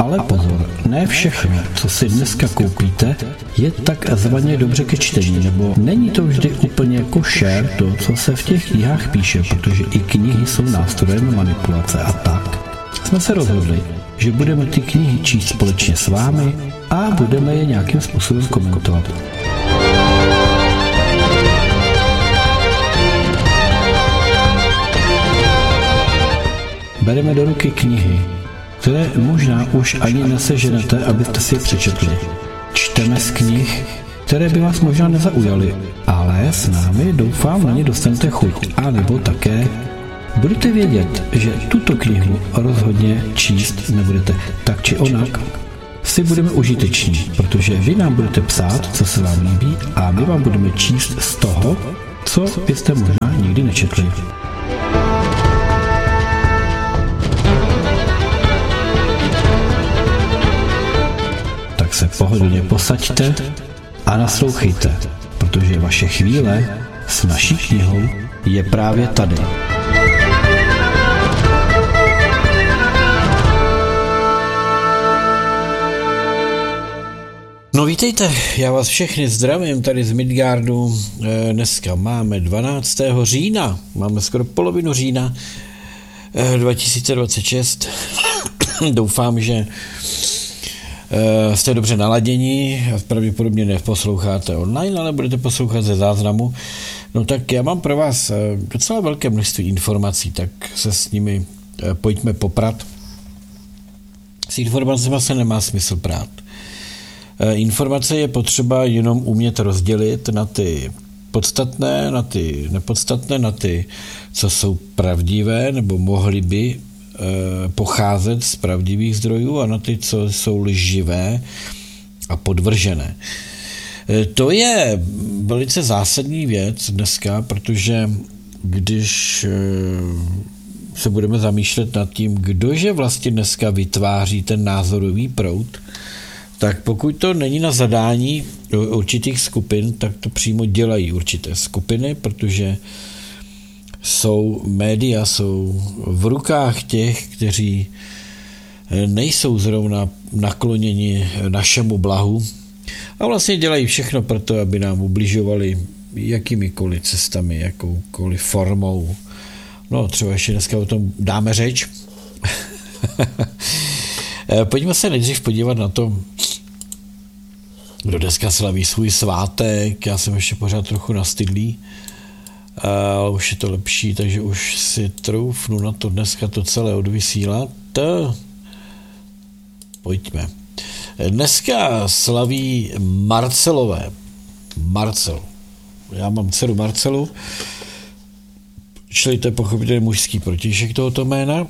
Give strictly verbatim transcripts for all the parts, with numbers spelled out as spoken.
Ale pozor, ne všechno, co si dneska koupíte, je takzvaně dobře ke čtení, nebo není to vždy úplně košer to, co se v těch knihách píše, protože i knihy jsou nástrojem manipulace a tak. Jsme se rozhodli, že budeme ty knihy číst společně s vámi a budeme je nějakým způsobem komentovat. Bereme do ruky knihy, které možná už ani neseženete, abyste si je přečetli. Čteme z knih, které by vás možná nezaujaly, ale s námi doufám na ně dostanete chuť. A nebo také budete vědět, že tuto knihu rozhodně číst nebudete. Tak či onak si budeme užiteční, protože vy nám budete psát, co se vám líbí, a my vám budeme číst z toho, co byste možná nikdy nečetli. Tak se pohodlně posaďte a naslouchejte, protože vaše chvíle s naší knihou je právě tady. No vítejte, já vás všechny zdravím tady z Midgardu. Dneska máme dvanáctého října, máme skoro polovinu října dva tisíce dvacet šest. Doufám, že jste dobře naladěni, pravděpodobně neposloucháte online, ale budete poslouchat ze záznamu. No tak já mám pro vás docela velké množství informací, tak se s nimi pojďme poprat. S informacemi se nemá smysl prát. Informace je potřeba jenom umět rozdělit na ty podstatné, na ty nepodstatné, na ty, co jsou pravdivé, nebo mohly by e, pocházet z pravdivých zdrojů, a na ty, co jsou lživé a podvržené. E, to je velice zásadní věc dneska, protože když e, se budeme zamýšlet nad tím, kdože vlastně dneska vytváří ten názorový proud, tak pokud to není na zadání určitých skupin, tak to přímo dělají určité skupiny, protože jsou média, jsou v rukách těch, kteří nejsou zrovna nakloněni našemu blahu a vlastně dělají všechno pro to, aby nám ubližovali jakýmikoliv cestami, jakoukoliv formou. No třeba ještě dneska o tom dáme řeč. Pojďme se nejdřív podívat na to, kdo dneska slaví svůj svátek. Já jsem ještě pořád trochu nastydlý, ale už je to lepší, takže už si troufnu na to dneska to celé odvysílat. Pojďme. Dneska slaví Marcelové. Marcel. Já mám dceru Marcelu, čili to je pochopitelně mužský protějšek tohoto jména.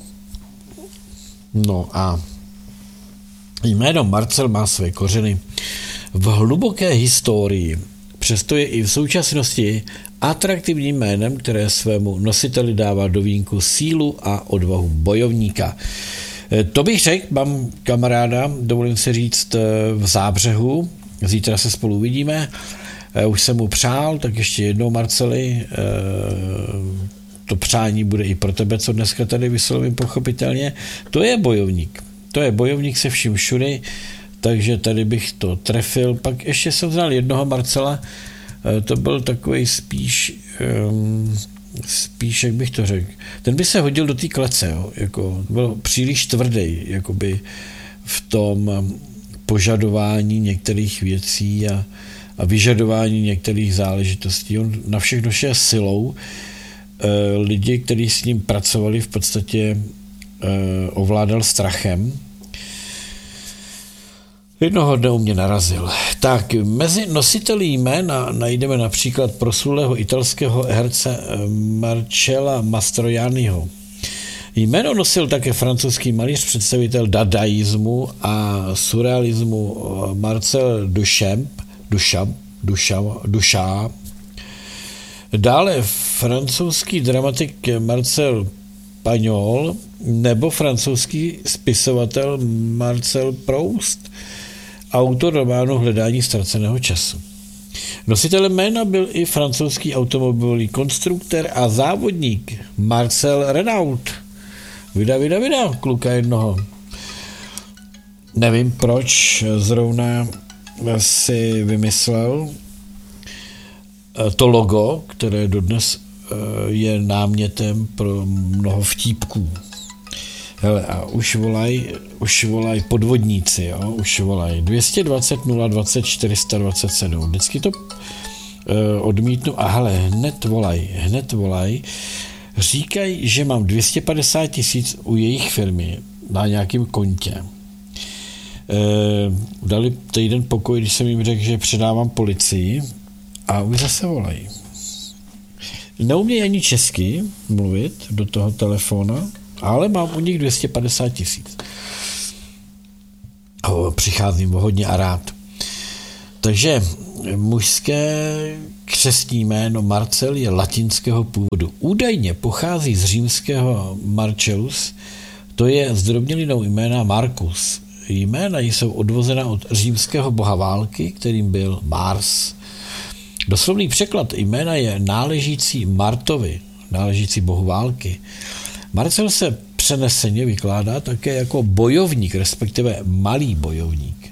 No a jméno Marcel má své kořeny v hluboké historii, přesto je i v současnosti atraktivním jménem, které svému nositeli dává do vínku sílu a odvahu bojovníka. To bych řekl, mám kamaráda, dovolím si říct, v Zábřehu, zítra se spolu uvidíme, už jsem mu přál, tak ještě jednou, Marceli, to přání bude i pro tebe, co dneska tady vyslovím pochopitelně, to je bojovník. To je bojovník se vším všudy, takže tady bych to trefil. Pak ještě jsem znal jednoho Marcela, to byl takový spíš, um, spíš, jak bych to řekl, ten by se hodil do té klece, jo? Jako, byl příliš tvrdý, jakoby v tom požadování některých věcí a, a vyžadování některých záležitostí. On na všechno šel silou. E, lidi, kteří s ním pracovali, v podstatě e, ovládal strachem. Jednoho dne u mě narazil. Tak, mezi nositeli jména najdeme například proslulého italského herce Marcella Mastroianniho. Jméno nosil také francouzský malíř, představitel dadaismu a surrealismu Marcel Duchamp, Duchamp, Duchamp, Duchamp. Dále francouzský dramatik Marcel Pagnol nebo francouzský spisovatel Marcel Proust, autor románu Hledání ztraceného času. Nositelem jména byl i francouzský automobilový konstruktor a závodník Marcel Renault. Vida, vida, vida, kluka jednoho. nevím, proč zrovna si vymyslel to logo, které dodnes je námětem pro mnoho vtípků. Hele, a už volají už volaj podvodníci, jo? Už volají dvě stě dvacet nula dvacet čtyři sta dvacet sedm. Vždycky to uh, odmítnu a hele, hned volaj, hned volaj. Říkají, že mám dvě stě padesát tisíc u jejich firmy na nějakém kontě. Uh, dali týden pokoj, když jsem jim řekl, že předávám policii a už zase volají. Neumějí ani česky mluvit do toho telefona, ale mám u nich dvě stě padesát tisíc. Přicházím hodně a rád. Takže mužské křestní jméno Marcel je latinského původu. Údajně pochází z římského Marcellus, to je zdrobnělinou jména Marcus. Jména jsou odvozena od římského boha války, kterým byl Mars. Doslovný překlad jména je náležící Martovi, náležící bohu války. Marcel se přeneseně vykládá také jako bojovník, respektive malý bojovník.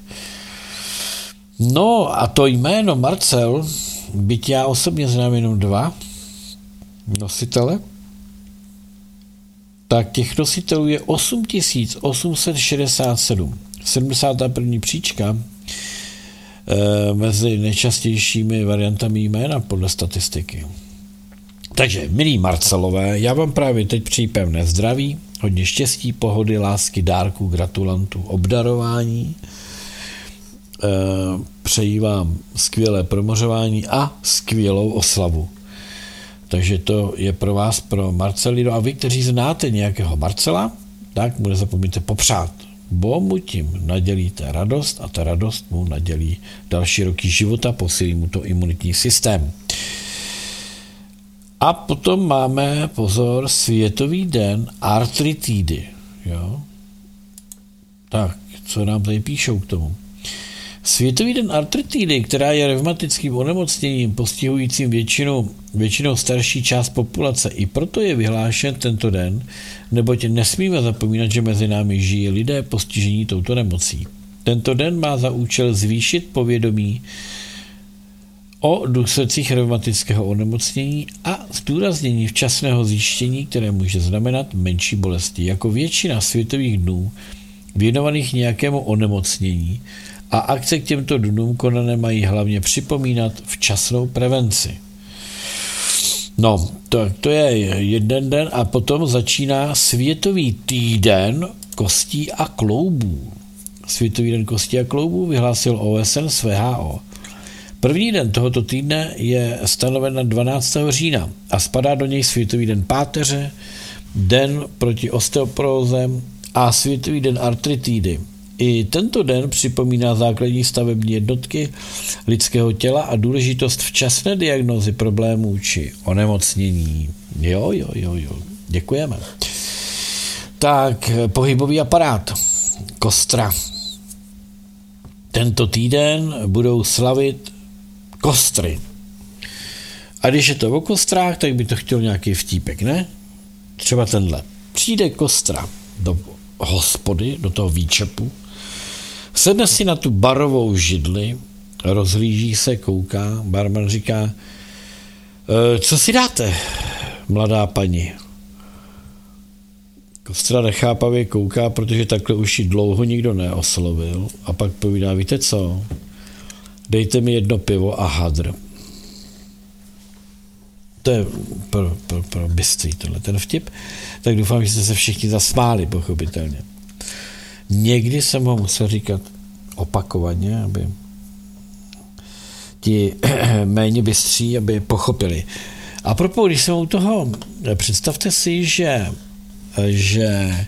No a to jméno Marcel, byť já osobně znám jenom dva nositele, tak těch nositelů je osm tisíc osm set šedesát sedm. sedmdesátá první příčka e, mezi nejčastějšími variantami jména podle statistiky. Takže, milí Marcelové, já vám právě teď přeji pevné zdraví, hodně štěstí, pohody, lásky, dárků, gratulantů, obdarování. E, přeji vám skvělé promořování a skvělou oslavu. Takže to je pro vás, pro Marcelino. A vy, kteří znáte nějakého Marcela, tak mu nezapomeňte popřát, bo mu tím nadělíte radost a ta radost mu nadělí další roky života, posílí mu to imunitní systém. A potom máme, pozor, Světový den artritidy. Jo? Tak, co nám tady píšou k tomu? Světový den artritidy, která je revmatickým onemocněním postihujícím většinu, většinou starší část populace, i proto je vyhlášen tento den, neboť nesmíme zapomínat, že mezi námi žijí lidé postižení touto nemocí. Tento den má za účel zvýšit povědomí o důsledcích revmatického onemocnění a zdůraznění včasného zjištění, které může znamenat menší bolesti. Jako většina světových dnů věnovaných nějakému onemocnění a akce k těmto dnům konané mají hlavně připomínat včasnou prevenci. No, to, to je jeden den a potom začíná Světový týden kostí a kloubů. Světový den kostí a kloubů vyhlásil O S N s V H O. První den tohoto týdne je stanoven na dvanáctého října a spadá do něj Světový den páteře, den proti osteoporóze a Světový den artritidy. I tento den připomíná základní stavební jednotky lidského těla a důležitost včasné diagnózy problémů či onemocnění. Jo, jo, jo, jo. Děkujeme. Tak, pohybový aparát. Kostra. Tento týden budou slavit kostry. A když je to o kostrách, tak by to chtěl nějaký vtípek, ne? Třeba tenhle. Přijde kostra do hospody, do toho výčepu, sedne si na tu barovou židli, rozhlíží se, kouká, barman říká, e, co si dáte, mladá paní? Kostra nechápavě kouká, protože takhle už ji dlouho nikdo neoslovil a pak povídá, víte co, dejte mi jedno pivo a hadr. To je pro, pro, pro bystří tohle ten vtip, tak doufám, že jste se všichni zasmáli, pochopitelně. Někdy jsem ho musel říkat opakovaně, aby ti méně bystří, aby pochopili. A propos, když jsem u toho, představte si, že, že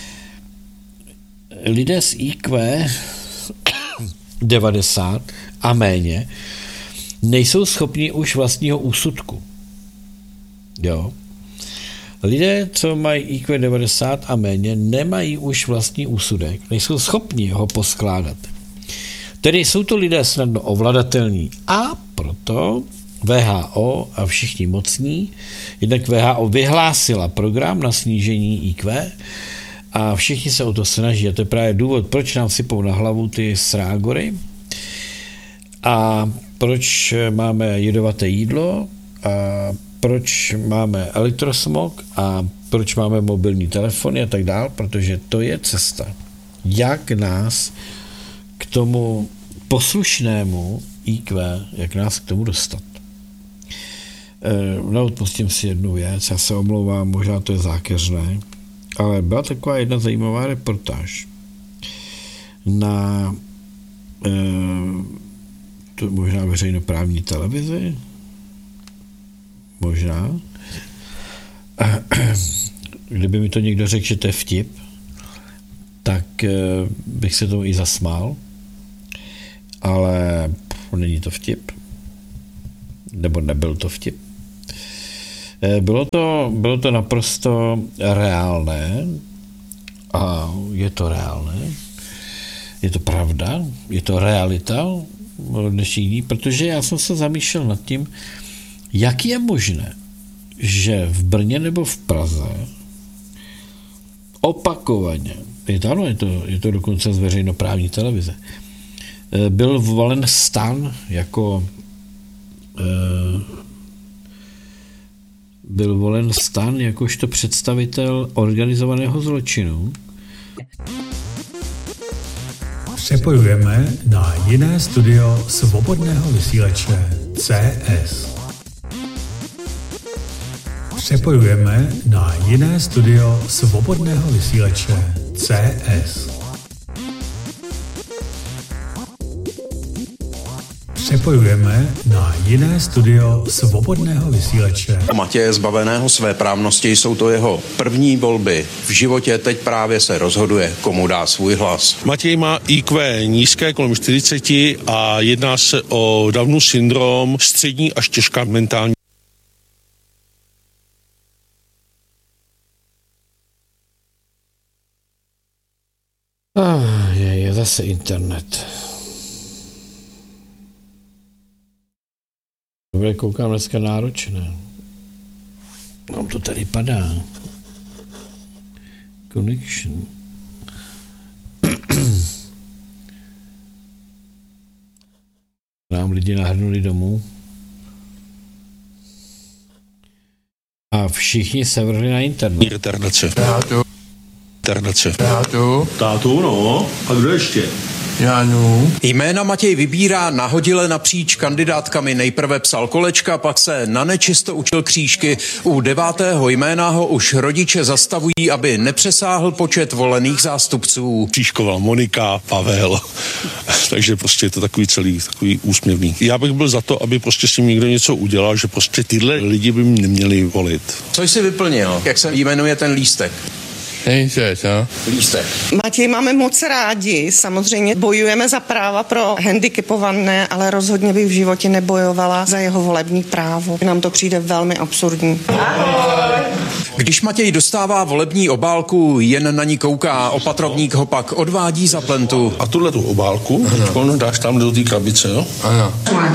lidé s I Q devadesát a méně nejsou schopni už vlastního úsudku. Jo. Lidé, co mají I Q devadesát a méně, nemají už vlastní úsudek, nejsou schopni ho poskládat. Tedy jsou to lidé snadno ovladatelní a proto V H O a všichni mocní, jednak V H O vyhlásila program na snížení I Q a všichni se o to snaží a to je právě důvod, proč nám sypou na hlavu ty srágory a proč máme jedovaté jídlo a proč máme elektrosmog a proč máme mobilní telefony a tak dál, protože to je cesta, jak nás k tomu poslušnému í kvé, jak nás k tomu dostat. No, odpustím si jednu věc, já se omlouvám, možná to je zákeřné, ale byla taková jedna zajímavá reportáž na eh, to možná veřejnoprávní televizi, možná, kdyby mi to někdo řekl, že to je vtip, tak eh, bych se tomu i zasmál, ale pff, není to vtip, nebo nebyl to vtip. Bylo to, bylo to naprosto reálné a je to reálné, je to pravda, je to realita dnešní dní, protože já jsem se zamýšlel nad tím, jak je možné, že v Brně nebo v Praze opakovaně, je to, ano, je to, je to dokonce z veřejnoprávní televize, byl volen STAN jako byl volen STAN jakožto představitel organizovaného zločinu. Přepojujeme na jiné studio svobodného vysílače C S. Přepojujeme na jiné studio svobodného vysílače C S. Přepojujeme na jiné studio svobodného vysílače. Matěje zbaveného své právnosti, jsou to jeho první volby v životě, teď právě se rozhoduje, komu dá svůj hlas. Matěj má í kvé nízké, kolem čtyřicet a jedná se o Downův syndrom, střední až těžká mentální. Ah, je, je zase internet. Dobře, koukám dneska náročné. Nám to tady padá. Connection. Nám lidi nahrnuli domů. A všichni se vrhli na internet. Retardace. Tátu. Retardace. Tátu. Tátu, no. A kdo ještě? Jánu. Jména Matěj vybírá nahodile napříč kandidátkami. Nejprve psal kolečka, pak se na nečisto učil křížky. U devátého jména ho už rodiče zastavují, aby nepřesáhl počet volených zástupců. Křížkoval Monika, Pavel. Takže prostě je to takový celý, takový úsměvný. Já bych byl za to, aby prostě s ním někdo něco udělal, že prostě tyhle lidi by mě neměli volit. Co jsi vyplnil? Jak se jmenuje ten lístek? Nejde, no. Lístek. Matěj máme moc rádi, samozřejmě bojujeme za práva pro handicapované, ale rozhodně bych v životě nebojovala za jeho volební právo. Nám to přijde velmi absurdní. Když Matěj dostává volební obálku, jen na ní kouká, opatrovník ho pak odvádí za plentu. A tuhle tu obálku, ano, dáš tam do té krabice, jo? Ano.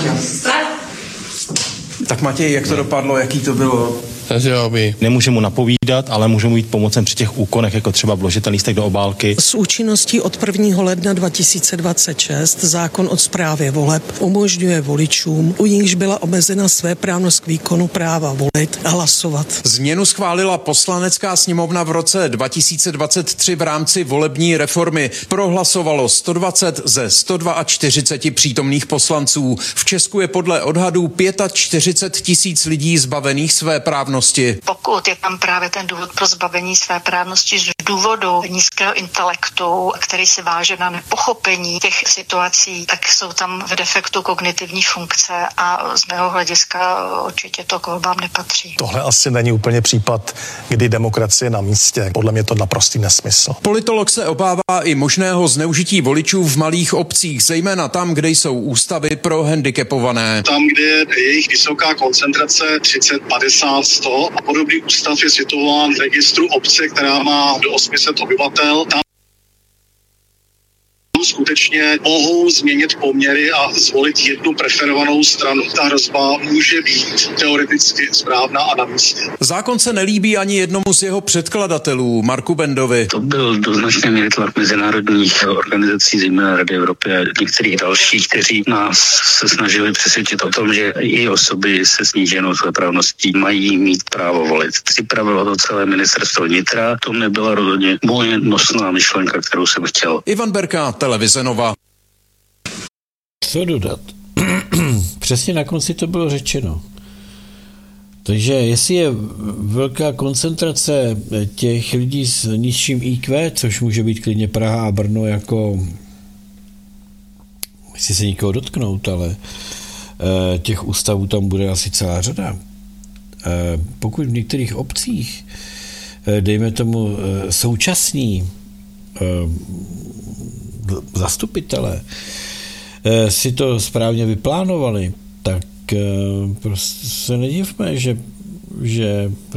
Tak Matěj, jak to dopadlo, jaký to bylo? Nemůžu mu napovídat, ale můžu mu jít pomocem při těch úkonech, jako třeba vložit ten lístek do obálky. S účinností od prvního ledna dva tisíce dvacet šest zákon o správě voleb umožňuje voličům, u nichž byla omezena svéprávnost k výkonu práva volit, hlasovat. Změnu schválila Poslanecká sněmovna v roce dva tisíce dvacet tři v rámci volební reformy. Prohlasovalo sto dvacet ze sto čtyřicet dva přítomných poslanců. V Česku je podle odhadů čtyřicet pět tisíc lidí zbavených své právnosti. Pokud je tam právě ten důvod pro zbavení své právnosti z důvodu nízkého intelektu, který se váže na nepochopení těch situací, tak jsou tam v defektu kognitivní funkce a z mého hlediska určitě to k volbám nepatří. Tohle asi není úplně případ, kdy demokracie je na místě. Podle mě to naprostý nesmysl. Politolog se obává i možného zneužití voličů v malých obcích, zejména tam, kde jsou ústavy pro handicapované. Tam, kde je jejich vysoká koncentrace třicet, padesát, sto a podobný ústav je situován v registru obce, která má do osm set obyvatel. Tam skutečně mohou změnit poměry a zvolit jednu preferovanou stranu. Ta hrozba může být teoreticky správná a na místě. Zákon se nelíbí ani jednomu z jeho předkladatelů, Marku Bendovi. To byl do značné míry tlak mezinárodních organizací, zejména Rady Evropy a některých dalších, kteří nás se snažili přesvědčit o tom, že i osoby se sníženou svéprávností mají mít právo volit. Připravilo to celé ministerstvo vnitra, to nebyla rozhodně moje nosná myšlenka, kterou jsem chtěl. Ivan Berka, Televize Nova. Co dodat? Přesně na konci to bylo řečeno. Takže jestli je velká koncentrace těch lidí s nižším í kvé, což může být klidně Praha a Brno, jako chci se nikoho dotknout, ale těch ústavů tam bude asi celá řada. Pokud v některých obcích, dejme tomu současní zastupitelé, si to správně vyplánovali, tak prostě se nedivme, že, že